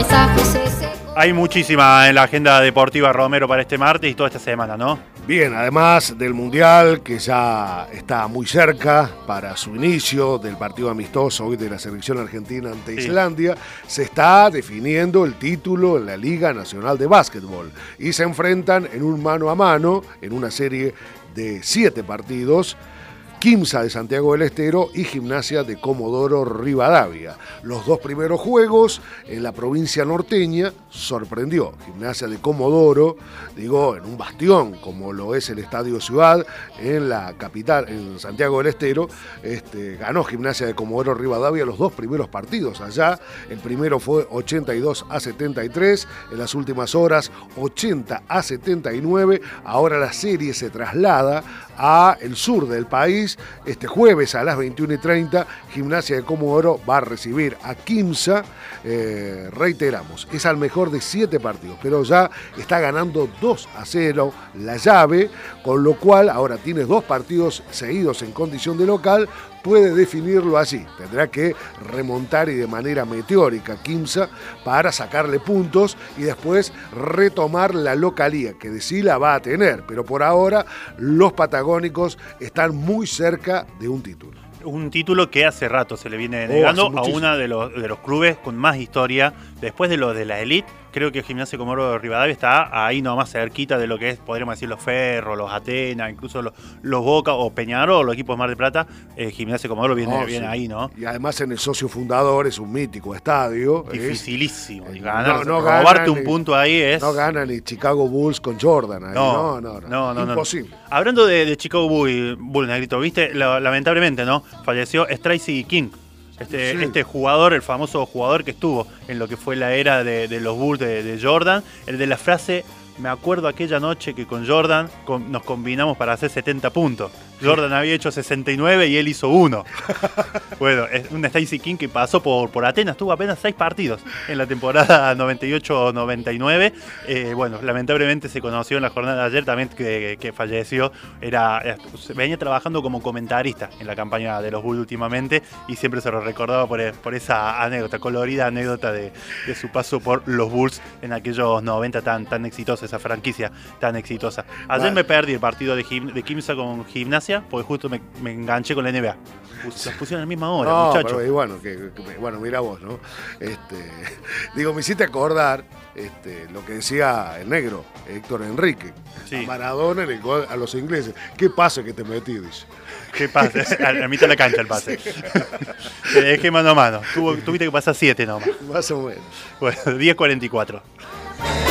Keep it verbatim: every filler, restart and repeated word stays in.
paisaje se secó. Hay muchísima en la agenda deportiva, Romero, para este martes y toda esta semana, ¿no? Bien, además del Mundial, que ya está muy cerca para su inicio, del partido amistoso hoy de la selección argentina ante Sí. Islandia, se está definiendo el título en la Liga Nacional de Básquetbol y se enfrentan en un mano a mano, en una serie de siete partidos, Quimsa de Santiago del Estero y Gimnasia de Comodoro Rivadavia. Los dos primeros juegos en la provincia norteña sorprendió. Gimnasia de Comodoro, digo, en un bastión como lo es el Estadio Ciudad, en la capital, en Santiago del Estero, este, ganó Gimnasia de Comodoro Rivadavia los dos primeros partidos allá. El primero fue ochenta y dos a setenta y tres, en las últimas horas ochenta a setenta y nueve. Ahora la serie se traslada a el sur del país. Este jueves a las veintiuna y treinta, Gimnasia de Comodoro va a recibir a Quimsa. Eh, reiteramos, es al mejor de siete partidos, pero ya está ganando dos a cero la llave, con lo cual ahora tiene dos partidos seguidos en condición de local. Puede definirlo así, tendrá que remontar y de manera meteórica Quimsa para sacarle puntos y después retomar la localía, que de sí la va a tener, pero por ahora los patagónicos están muy cerca de un título. Un título que hace rato se le viene negando hace a muchísimo. uno de los, de los clubes con más historia. Después de lo de la Elite, creo que Gimnasia de Comodoro Rivadavia está ahí nomás cerquita de lo que es, podríamos decir, los Ferro, los Atenas, incluso los, los Boca o Peñarol, los equipos de Mar del Plata. eh, Gimnasia de Comodoro viene, No, viene sí. ahí, ¿no? Y además en el socio fundador es un mítico estadio. es- Dificilísimo. eh, Y ganar, no- no robarte gana un ni- punto ahí es... No gana ni Chicago Bulls con Jordan ahí. No, No, no, no. no, no, no. Imposible. Hablando de, de Chicago Bulls, Bull, Negrito, viste, La- lamentablemente, ¿no? Falleció Tracy King. Este, Sí. este jugador, el famoso jugador que estuvo en lo que fue la era de, de los Bulls de, de Jordan, el de la frase, me acuerdo aquella noche que con Jordan con- nos combinamos para hacer setenta puntos. Jordan había hecho sesenta y nueve y él hizo uno. Bueno, es un Stacey King que pasó por, por Atenas, tuvo apenas seis partidos en la temporada noventa y ocho noventa y nueve. Eh, bueno, lamentablemente se conoció en la jornada de ayer también que, que falleció. Era, eh, venía trabajando como comentarista en la campaña de los Bulls últimamente y siempre se lo recordaba por, por esa anécdota, colorida anécdota de, de su paso por los Bulls en aquellos noventa tan, tan exitosa, esa franquicia tan exitosa. Ayer Vale. me perdí el partido de, Gim- de Quimsa con Gimnasia porque justo me, me enganché con la N B A. Pus- Los pusieron a la misma hora, No, muchachos. pero y bueno, que, que- bueno, mira vos, ¿no? Este, digo, me hiciste acordar este, lo que decía el negro, Héctor Enrique, Sí. a Maradona en el gol a los ingleses. ¿Qué pasa que te metí? Dice. ¿Qué pasa? A la mitad de la cancha el pase. Te dejé mano a mano. Tuvo- tuviste que pasar siete nomás. Más o menos. Bueno, diez cuarenta y cuatro.